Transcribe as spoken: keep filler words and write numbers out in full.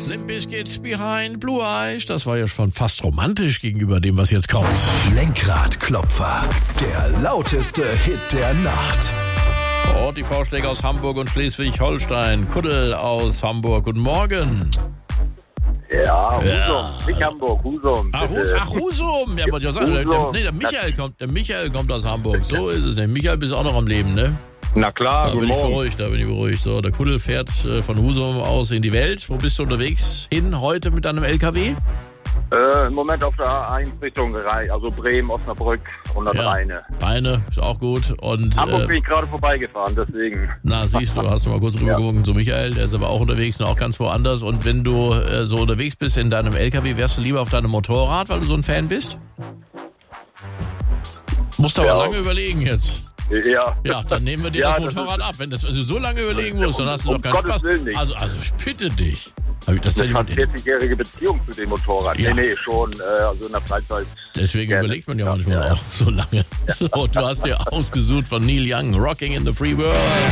Limp Bizkit Behind Blue Eyes. Das war ja schon fast romantisch gegenüber dem, was jetzt kommt. Lenkradklopfer, der lauteste Hit der Nacht. Oh, die Vorschläge aus Hamburg und Schleswig-Holstein. Kuddel aus Hamburg. Guten Morgen. Ja, Husum, Ja. nicht Hamburg, Husum. Ach, Hus, ach Husum. Ja, wollte ich auch sagen. Der, der, nee, der Michael kommt, der Michael kommt aus Hamburg. So ist es. Der Michael bist auch noch am Leben, ne? Na klar, Da bin guten ich Morgen. beruhigt, da bin ich beruhigt. So, der Kuddel fährt äh, von Husum aus in die Welt. Wo bist du unterwegs hin heute mit deinem L K W? Äh, Im Moment auf der A eins Richtung Rhein, also Bremen, Osnabrück und dann Ja. Rheine. Beine, ist auch gut. Und Hamburg äh, bin ich gerade vorbeigefahren, deswegen. na, siehst du, hast du mal kurz rübergeguckt zu Michael, der ist aber auch unterwegs und auch ganz woanders. Und wenn du äh, so unterwegs bist in deinem L K W, wärst du lieber auf deinem Motorrad, weil du so ein Fan bist? Musst aber Ja. lange überlegen jetzt. Ja. Ja, dann nehmen wir dir Ja, das das Motorrad ist- ab. Wenn das also so lange überlegen musst, dann hast du Um doch keinen Gottes Spaß. Willen nicht. Also, also ich bitte dich. Hab ich das Eine denn fast mit- vierzigjährige Beziehung zu dem Motorrad. Ja. Nee, nee, schon, äh, also in der Freizeit. Deswegen Gerne. überlegt man ja Ja, manchmal ja, ja. auch so lange. So, du hast dir ausgesucht von Neil Young, Rocking in the Free World.